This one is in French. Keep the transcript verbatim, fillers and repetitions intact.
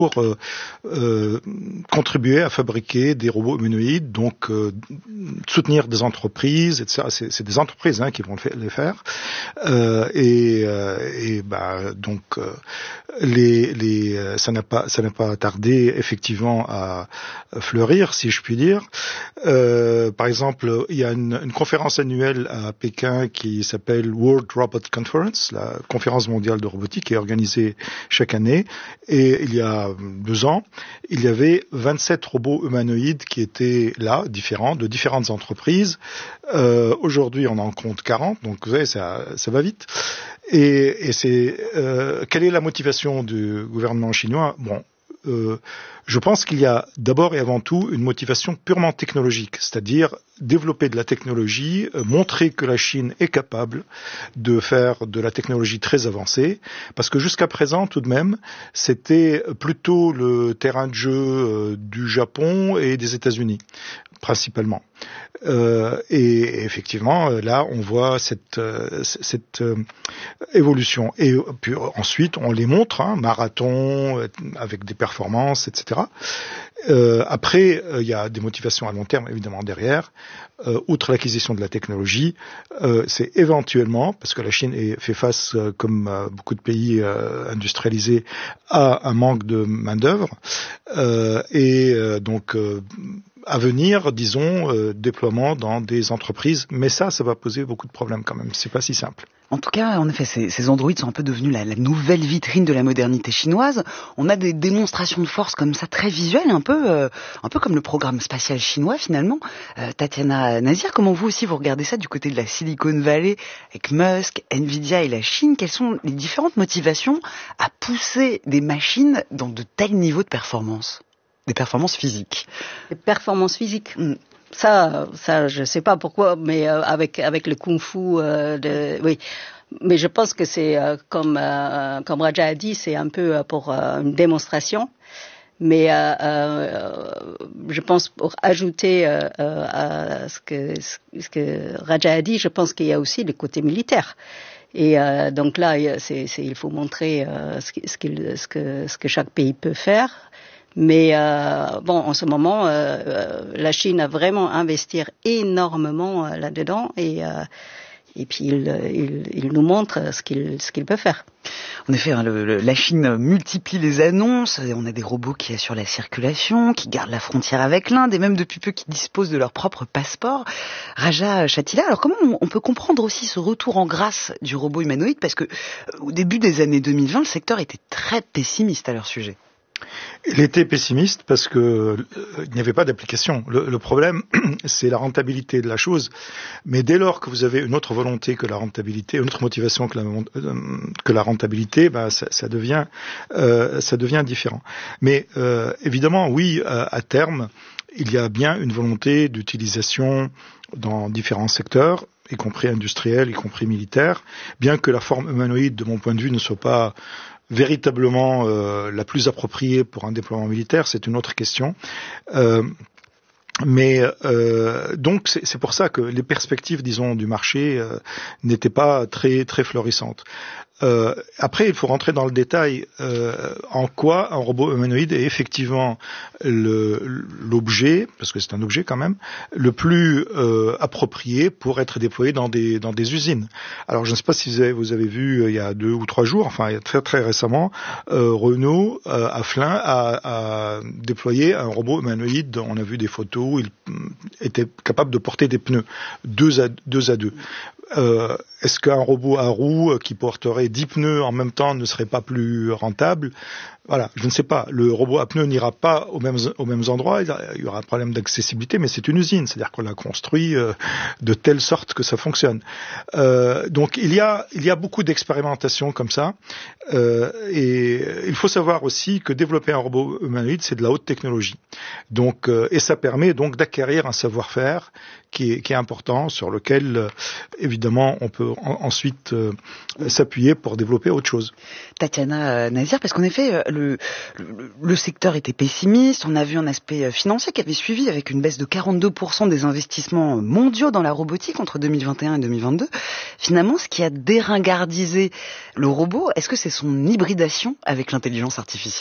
pour euh, euh, contribuer à fabriquer des robots humanoïdes, donc euh, soutenir des entreprises, et cetera. C'est, c'est des entreprises hein, qui vont les faire. Euh, et, euh, et bah, donc euh, les, les, ça n'a pas, ça n'a pas tardé effectivement à fleurir, si je puis dire. Euh, par exemple, il y a une, une conférence annuelle à Pékin qui s'appelle World Robot Conference, la conférence mondiale de robotique, qui est organisée chaque année. Et il y a deux ans, il y avait vingt-sept robots humanoïdes qui étaient là, différents, de différentes entreprises. Euh, aujourd'hui, on en compte quarante, donc vous savez, ça, ça va vite. Et, et c'est euh, quelle est la motivation du gouvernement chinois? Bon, euh, je pense qu'il y a d'abord et avant tout une motivation purement technologique, c'est-à-dire développer de la technologie, euh, montrer que la Chine est capable de faire de la technologie très avancée, parce que jusqu'à présent, tout de même, c'était plutôt le terrain de jeu euh, du Japon et des États-Unis, principalement. Euh, et effectivement, là, on voit cette, euh, cette euh, évolution. Et puis ensuite, on les montre, hein, marathon, euh, avec des performances, et cetera. Euh, après, il euh, y a des motivations à long terme, évidemment, derrière. Euh, outre l'acquisition de la technologie, euh, c'est éventuellement, parce que la Chine est, fait face, euh, comme euh, beaucoup de pays euh, industrialisés, à un manque de main-d'œuvre. Euh, et euh, donc... Euh, à venir, disons, euh, déploiement dans des entreprises. Mais ça, ça va poser beaucoup de problèmes quand même. C'est pas si simple. En tout cas, en effet, ces, ces androïdes sont un peu devenus la, la nouvelle vitrine de la modernité chinoise. On a des démonstrations de force comme ça, très visuelles, un peu, euh, un peu comme le programme spatial chinois finalement. Euh, Tatiana Nazir, comment vous aussi vous regardez ça du côté de la Silicon Valley avec Musk, Nvidia et la Chine? Quelles sont les différentes motivations à pousser des machines dans de tels niveaux de performance? Des performances physiques. Des performances physiques. Ça, ça, je sais pas pourquoi, mais euh, avec avec le kung-fu, euh, de, oui. Mais je pense que c'est euh, comme euh, comme Raja a dit, c'est un peu euh, pour euh, une démonstration. Mais euh, euh, je pense pour ajouter euh, euh, à ce que ce que Raja a dit, je pense qu'il y a aussi le côté militaire. Et euh, donc là, c'est, c'est, il faut montrer euh, ce, ce, qu'il, ce que ce que chaque pays peut faire. Mais euh, bon, en ce moment, euh, la Chine a vraiment investi énormément euh, là-dedans et euh, et puis il, il, il nous montre ce qu'il ce qu'il peut faire. En effet, hein, le, le, la Chine multiplie les annonces. On a des robots qui assurent la circulation, qui gardent la frontière avec l'Inde et même depuis peu qui disposent de leur propre passeport. Raja Chatila, alors comment on, on peut comprendre aussi ce retour en grâce du robot humanoïde? Parce que euh, au début des années deux mille vingt, le secteur était très pessimiste à leur sujet. Il était pessimiste parce que euh, il n'y avait pas d'application. Le, le problème, c'est la rentabilité de la chose. Mais dès lors que vous avez une autre volonté que la rentabilité, une autre motivation que la, euh, que la rentabilité, bah, ça, ça devient, euh, ça devient différent. Mais euh, évidemment, oui, à, à terme, il y a bien une volonté d'utilisation dans différents secteurs, y compris industriels, y compris militaires, bien que la forme humanoïde, de mon point de vue, ne soit pas véritablement euh, la plus appropriée pour un déploiement militaire, c'est une autre question. Euh, mais euh, donc c'est, c'est pour ça que les perspectives, disons, du marché euh, n'étaient pas très très florissantes. Euh, après, il faut rentrer dans le détail euh, en quoi un robot humanoïde est effectivement le, l'objet, parce que c'est un objet quand même, le plus euh, approprié pour être déployé dans des dans des usines. Alors, je ne sais pas si vous avez, vous avez vu euh, il y a deux ou trois jours, enfin il y a très très récemment, euh, Renault euh, à Flins a, a déployé un robot humanoïde. On a vu des photos où il était capable de porter des pneus deux à deux à deux. Euh, est-ce qu'un robot à roues qui porterait dix pneus en même temps ne serait pas plus rentable? Voilà, je ne sais pas. Le robot à pneus n'ira pas aux mêmes, aux mêmes endroits. Il y aura un problème d'accessibilité, mais c'est une usine. C'est-à-dire qu'on l'a construit euh, de telle sorte que ça fonctionne. Euh, donc il y a, il y a beaucoup d'expérimentations comme ça. Euh, et il faut savoir aussi que développer un robot humanoïde, c'est de la haute technologie. Donc, euh, et ça permet donc d'acquérir un savoir-faire qui est, qui est important, sur lequel, euh, évidemment, on peut en, ensuite euh, s'appuyer pour développer autre chose. Tatiana Nazir, parce qu'en effet, le, le, le secteur était pessimiste. On a vu un aspect financier qui avait suivi avec une baisse de quarante-deux pour cent des investissements mondiaux dans la robotique entre deux mille vingt et un et deux mille vingt-deux. Finalement, ce qui a déringardisé le robot, est-ce que c'est son hybridation avec l'intelligence artificielle ?